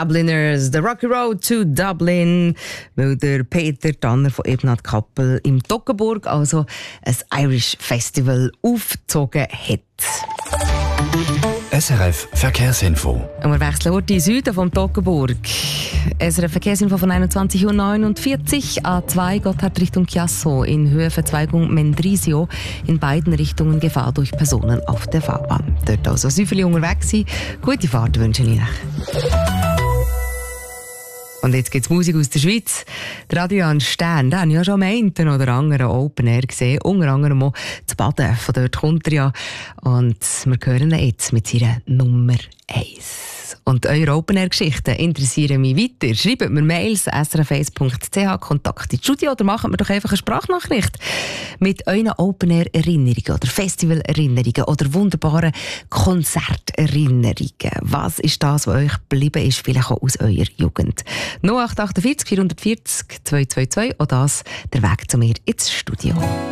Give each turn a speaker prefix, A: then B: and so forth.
A: Dubliners, The Rocky Road to Dublin, weil der Peter Tanner von Ebnat Kappel im Toggenburg also ein Irish Festival aufgezogen hat.
B: SRF Verkehrsinfo.
A: Wir wechseln heute in den Süden vom Toggenburg. SRF Verkehrsinfo von 21.49 Uhr. A2 Gotthard Richtung Chiasso in Höhenverzweigung Mendrisio. In beiden Richtungen Gefahr durch Personen auf der Fahrbahn. Dort also Süffeli unterwegs sein. Gute Fahrt wünsche ich Ihnen. Und jetzt gibt es Musik aus der Schweiz. Der Adrian Stern, den habe ich ja schon am einen oder anderen Open Air gesehen. Unter anderem auch zu Baden. Von dort kommt er ja. Und wir hören ihn jetzt mit seiner Nummer 1. Und eure Open Air Geschichten interessieren mich weiter. Schreibt mir Mails srf1.ch, Kontakt ins Studio oder macht mir doch einfach eine Sprachnachricht mit euren Open Air Erinnerungen oder Festival Erinnerungen oder wunderbaren Konzerterinnerungen. Was ist das, was euch geblieben ist, vielleicht auch aus eurer Jugend? 0848 440 222 oder das der Weg zu mir ins Studio.